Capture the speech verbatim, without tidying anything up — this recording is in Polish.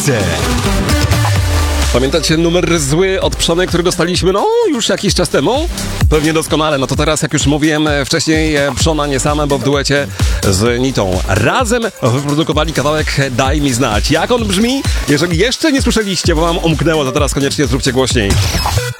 Pamiętacie numer zły od Przony, który dostaliśmy, no, już jakiś czas temu? Pewnie doskonale, no to teraz, jak już mówiłem wcześniej, Przona nie same, bo w duecie z Nitą razem wyprodukowali kawałek Daj mi znać. Jak on brzmi? Jeżeli jeszcze nie słyszeliście, bo wam umknęło, to teraz koniecznie zróbcie głośniej.